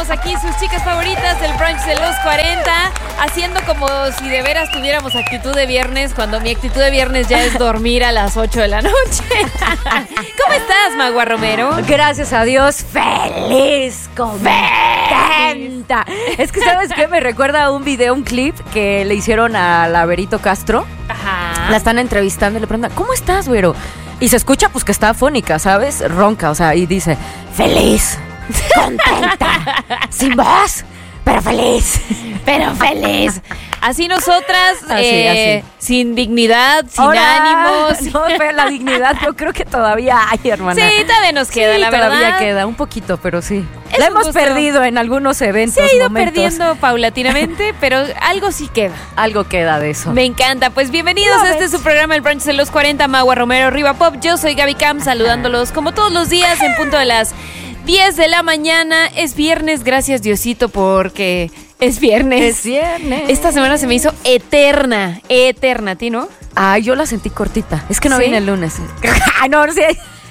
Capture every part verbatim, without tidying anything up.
estamos aquí, sus chicas favoritas del brunch de los cuarenta, haciendo como si de veras tuviéramos actitud de viernes, cuando mi actitud de viernes ya es dormir a las ocho de la noche. ¿Cómo estás, Magua Romero? Gracias a Dios, feliz, contenta. Es que, ¿sabes qué? Me recuerda a un video, un clip que le hicieron a la Verito Castro. Ajá. La están entrevistando y le preguntan, ¿cómo estás, güero? Y se escucha pues que está afónica, ¿sabes? Ronca, o sea, y dice, feliz, contenta, sin voz, pero feliz. Pero feliz. Así nosotras, Así, eh, así. sin dignidad, sin Ahora, ánimos. No, pero la dignidad yo creo que todavía hay, hermana. Sí, todavía nos queda, Sí, la verdad. todavía queda, un poquito, pero sí. Es La un hemos gusto. perdido en algunos eventos, Se ha ido momentos. perdiendo paulatinamente, pero algo sí queda. Algo queda de eso. Me encanta. Pues bienvenidos Love a este it. su programa, el brunch de los cuarenta, Magua Romero, Riva Pop. Yo soy Gaby Cam, saludándolos como todos los días en punto de las diez de la mañana. Es viernes, gracias Diosito porque es viernes. Es viernes. Esta semana se me hizo eterna, eterna, ¿a ti no? Ay, yo la sentí cortita. Es que no ¿Sí? vine el lunes. Ay, no, no sé.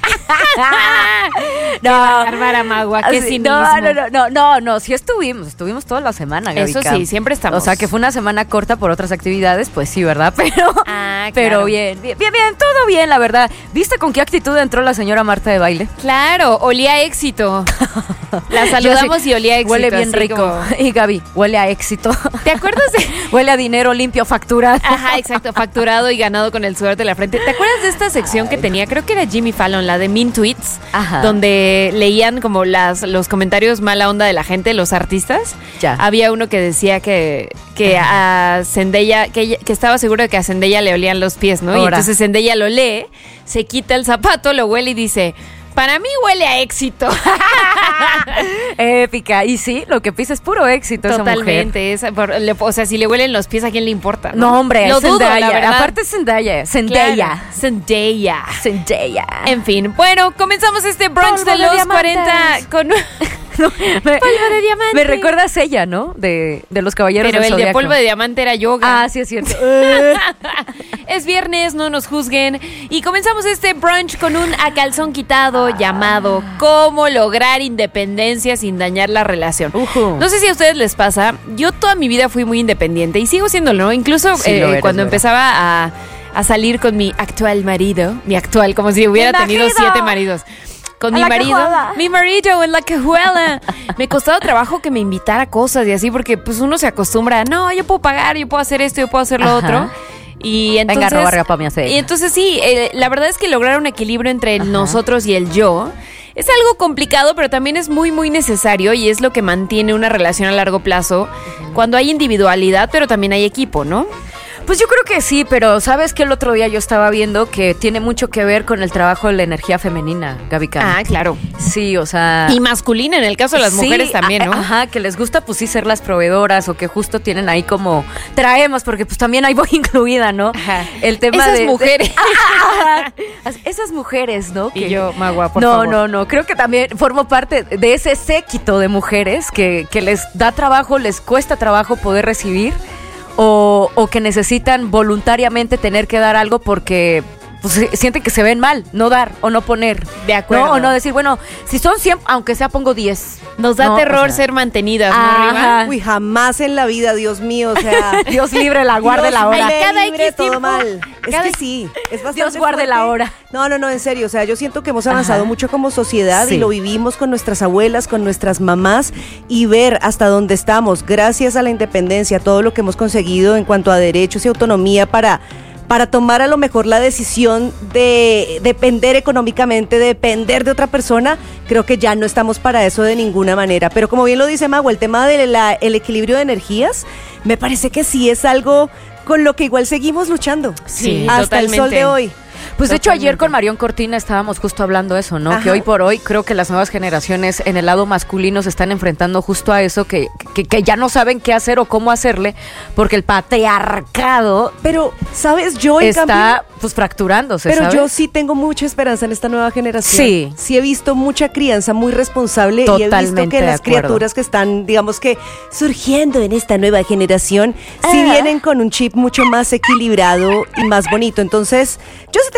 Qué bárbara, Magua, qué Así, cinismo. no, no, no, no, no, no, sí estuvimos, estuvimos toda la semana, Gaby Eso Cam. sí, siempre estamos. O sea, que fue una semana corta por otras actividades, pues sí, ¿verdad? Pero, Ah, pero claro. bien, bien, bien, bien, todo bien, la verdad. ¿Viste con qué actitud entró la señora Marta de baile? Claro, olía a éxito. La saludamos Yo sí, y olía a éxito. Huele bien así rico. como- Y Gaby, huele a éxito. ¿Te acuerdas de...? Huele a dinero limpio, facturado. Ajá, exacto, facturado y ganado con el sudor de la frente. ¿Te acuerdas de esta sección que tenía? Creo que era Jimmy Fallon, la de Mean Tweets, Ajá. donde leían como las los comentarios mala onda de la gente, los artistas. Ya. Había uno que decía que, que a Zendaya, que, ella- que estaba seguro de que a Zendaya le olían los pies, ¿no? Y Ahora. entonces Zendaya lo lee, se quita el zapato, lo huele y dice... Para mí huele a éxito. Épica. Y sí, lo que pisa es puro éxito esa mujer. Totalmente. Esa, por- le- o sea, si le huelen los pies, ¿a quién le importa? No, hombre, Lo es dudo, Zendaya. la verdad. Aparte es Zendaya. Zendaya. Claro. Zendaya. Zendaya. En fin, bueno, comenzamos este brunch Polvo de de los diamantes. cuarenta con... No, me, Polvo de diamante. Me recuerdas ella, ¿no? De, de los caballeros Pero del el de Zodiaco. polvo de diamante era yoga. Ah, sí, es cierto. Es viernes, no nos juzguen. Y comenzamos este brunch con un a calzón quitado llamado ¿Cómo lograr independencia sin dañar la relación? Ujú. No sé si a ustedes les pasa, yo toda mi vida fui muy independiente y sigo siéndolo, ¿no? Incluso Sí, eh, lo eres, cuando ¿verdad? empezaba a, a salir con mi actual marido, mi actual, como si hubiera ¡Mi tenido marido! siete maridos. Con A mi la marido, cajuela. mi marido en la cajuela. Me costaba trabajo que me invitara a cosas y así, porque pues uno se acostumbra a, no, yo puedo pagar, yo puedo hacer esto, yo puedo hacer lo Ajá. otro. Y entonces, Venga, robarga pa' mi aceite. Y entonces sí, eh, la verdad es que lograr un equilibrio entre el nosotros y el yo es algo complicado, pero también es muy, muy necesario y es lo que mantiene una relación a largo plazo cuando hay individualidad, pero también hay equipo, ¿no? Pues yo creo que sí, pero ¿sabes qué? El otro día yo estaba viendo que tiene mucho que ver con el trabajo de la energía femenina, Gaby Cam. Ah, claro. Sí, o sea... Y masculina en el caso de las Sí, mujeres también, a- ¿no? Ajá, que les gusta pues sí ser las proveedoras o que justo tienen ahí como traemos, porque pues también ahí voy incluida, ¿no? Ajá. El tema Esas de... mujeres. de- esas mujeres, ¿no? Y yo, Magua, por no, favor. No, no, creo que también formo parte de ese séquito de mujeres que, que les da trabajo, les cuesta trabajo poder recibir o, o que necesitan voluntariamente tener que dar algo porque... Pues si- sienten que se ven mal, no dar o no poner. De acuerdo. No, o no decir, bueno, si son cien, aunque sea pongo diez. Nos da No, terror o sea, ser mantenidas, ¿no, Ajá. Riva? Uy, jamás en la vida, Dios mío, o sea... Dios libre la guarde Dios la hora. Ay, cada libre, X todo tiempo. mal. Es Cada- que sí, es bastante Dios guarde fuerte. la hora. No, no, no, en serio, o sea, yo siento que hemos avanzado Ajá. mucho como sociedad Sí. y lo vivimos con nuestras abuelas, con nuestras mamás y ver hasta dónde estamos, gracias a la independencia, todo lo que hemos conseguido en cuanto a derechos y autonomía para... para tomar a lo mejor la decisión de depender económicamente, de depender de otra persona, creo que ya no estamos para eso de ninguna manera. Pero como bien lo dice Mago, el tema del el equilibrio de energías, me parece que sí es algo con lo que igual seguimos luchando. Sí, hasta el sol totalmente. de hoy. Pues de hecho ayer Totalmente. con Marión Cortina estábamos justo hablando eso, ¿no? Ajá. Que hoy por hoy creo que las nuevas generaciones en el lado masculino se están enfrentando justo a eso, que, que, que ya no saben qué hacer o cómo hacerle, porque el patriarcado Pero, ¿sabes? Yo en está cambio... pues fracturándose, Pero ¿sabes? yo sí tengo mucha esperanza en esta nueva generación. Sí. Sí he visto mucha crianza muy responsable y he visto Totalmente que de las acuerdo. criaturas que están, digamos que, surgiendo en esta nueva generación, sí Ah. vienen con un chip mucho más equilibrado y más bonito. Entonces, yo sí tengo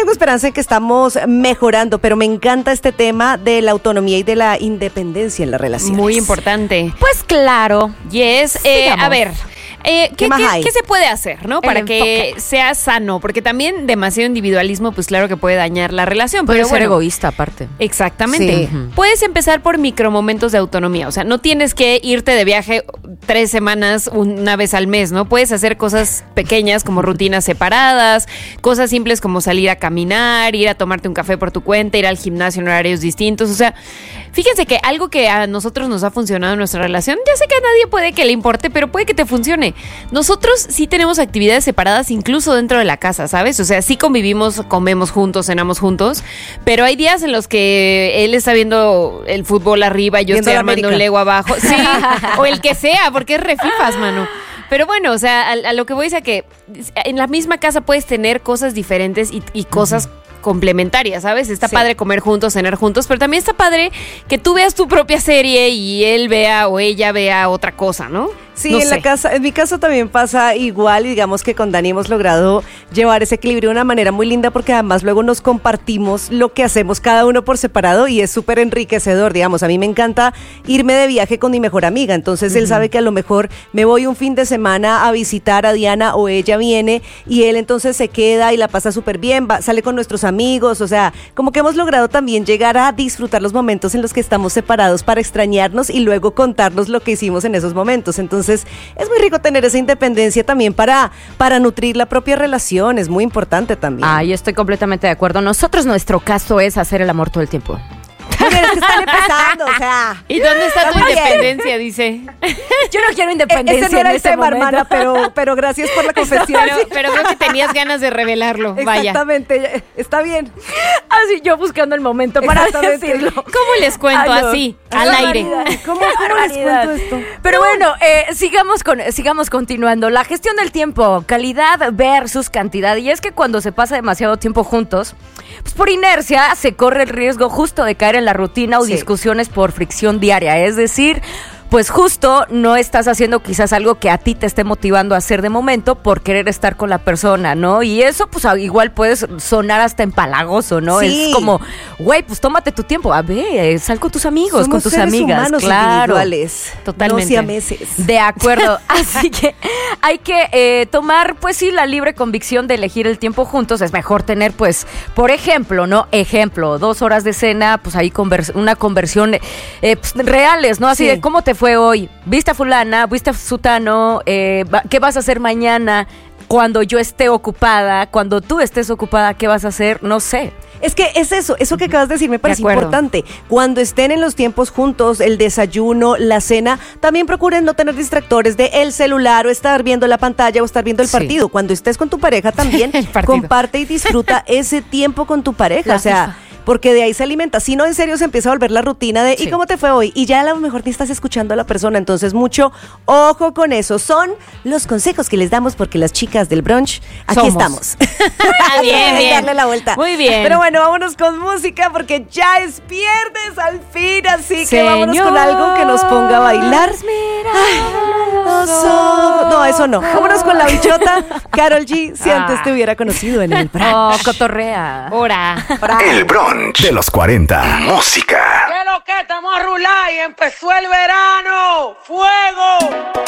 tengo esperanza en que estamos mejorando, pero me encanta este tema de la autonomía y de la independencia en la relación. Muy importante. Pues claro. Yes, eh, a ver. Eh, ¿qué, ¿Qué más qué- hay? qué se puede hacer, no? El Para que enfoque. sea sano, porque también demasiado individualismo, pues claro que puede dañar la relación. Puede pero ser bueno, egoísta aparte. Exactamente. Sí. Puedes empezar por micromomentos de autonomía. O sea, no tienes que irte de viaje tres semanas una vez al mes, ¿no? Puedes hacer cosas pequeñas como rutinas separadas, cosas simples como salir a caminar, ir a tomarte un café por tu cuenta, ir al gimnasio en horarios distintos. O sea, fíjense que algo que a nosotros nos ha funcionado en nuestra relación, ya sé que a nadie puede que le importe, pero puede que te funcione. Nosotros sí tenemos actividades separadas incluso dentro de la casa, ¿sabes? O sea, sí convivimos, comemos juntos, cenamos juntos, pero hay días en los que él está viendo el fútbol arriba y yo Viendo estoy la armando América. un Lego abajo. Sí, o el que sea, porque es refifas, mano. Pero bueno, o sea, a, a lo que voy es a que en la misma casa puedes tener cosas diferentes y, y cosas complementarias, ¿sabes? Está Sí. padre comer juntos, cenar juntos, pero también está padre que tú veas tu propia serie y él vea o ella vea otra cosa, ¿no? Sí, No en sé. la casa, en mi caso también pasa igual y digamos que con Dani hemos logrado llevar ese equilibrio de una manera muy linda porque además luego nos compartimos lo que hacemos cada uno por separado y es súper enriquecedor, digamos, a mí me encanta irme de viaje con mi mejor amiga, entonces él sabe que a lo mejor me voy un fin de semana a visitar a Diana o ella viene y él entonces se queda y la pasa súper bien, va- sale con nuestros amigos, o sea, como que hemos logrado también llegar a disfrutar los momentos en los que estamos separados para extrañarnos y luego contarnos lo que hicimos en esos momentos, entonces es muy rico tener esa independencia también para, para nutrir la propia relación, es muy importante también. Ay, estoy completamente de acuerdo. Nosotros, nuestro caso es hacer el amor todo el tiempo. Muy bien, es que están empezando, o sea. ¿Y dónde está tu Está bien. independencia? Dice. Yo no quiero E- independencia Ese no era en el este tema, momento. hermana, pero, pero gracias por la confesión. Pero, pero creo que tenías ganas de revelarlo. Vaya. Exactamente, está bien. Así yo buscando el momento para Exactamente. decirlo. ¿Cómo les cuento Ay, no. así, Qué al aire? barbaridad. ¿Cómo, Qué cómo les barbaridad. cuento esto? Pero bueno, eh, sigamos con, sigamos continuando. La gestión del tiempo, calidad versus cantidad. Y es que cuando se pasa demasiado tiempo juntos, pues por inercia se corre el riesgo justo de caer en la rutina o Sí. discusiones por fricción diaria. Es decir, pues justo no estás haciendo quizás algo que a ti te esté motivando a hacer de momento por querer estar con la persona, ¿no? Y eso pues a- igual puedes sonar hasta empalagoso, ¿no? Sí. Es como, güey, pues tómate tu tiempo, a ver, sal con tus amigos, Somos con tus seres amigas, humanos claro. individuales, Totalmente. no siameses. De acuerdo, así que hay que eh, tomar, pues sí, la libre convicción de elegir el tiempo juntos. Es mejor tener, pues, por ejemplo, ¿no? Ejemplo, dos horas de cena, pues ahí convers- una conversión eh, pues, reales, ¿no? Así Sí. de cómo te fue hoy, viste a fulana, viste a sutano, eh, va- ¿qué vas a hacer mañana? Cuando yo esté ocupada, cuando tú estés ocupada, ¿qué vas a hacer? No sé. Es que es eso, eso que acabas de decir me parece acuerdo. importante. Cuando estén en los tiempos juntos, el desayuno, la cena, también procuren no tener distractores de el celular o estar viendo la pantalla o estar viendo el Sí. partido. Cuando estés con tu pareja también, El partido. comparte y disfruta ese tiempo con tu pareja. La o sea, FIFA. porque de ahí se alimenta. Si no, en serio se empieza a volver la rutina de Sí. ¿y cómo te fue hoy? Y ya a lo mejor ni estás escuchando a la persona. Entonces, mucho ojo con eso. Son los consejos que les damos porque las chicas del brunch, aquí Somos. estamos. Ah, bien, Hay que bien. darle la vuelta. Muy bien. Pero bueno, vámonos con música porque ya es viernes al fin, así que vámonos con Señor, algo que nos ponga a bailar. Ay, los ojos. No, eso no. Vámonos con la bichota, Karol G, si antes te hubiera conocido en el brunch. Oh, cotorrea. Ahora. El brunch de los cuarenta. Música. ¿Qué es lo que estamos a rular y empezó el verano? ¡Fuego!